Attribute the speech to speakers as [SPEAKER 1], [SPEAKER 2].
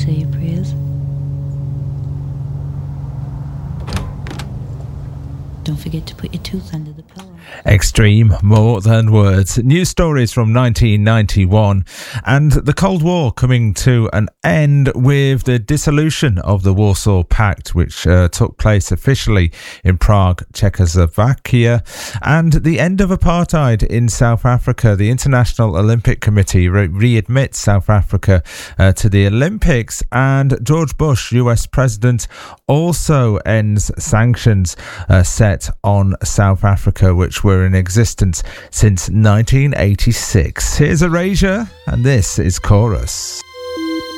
[SPEAKER 1] say your prayers. Don't forget to put your tooth under the pillow.
[SPEAKER 2] Extreme, more than words. News stories from 1991 and the Cold War coming to an end with the dissolution of the Warsaw Pact, which took place officially in Prague, Czechoslovakia, and the end of apartheid in South Africa. The International Olympic Committee readmits South Africa to the Olympics, and George Bush, US President, also ends sanctions set on South Africa, which were in existence since 1986. Here's Erasure, and this is Chorus.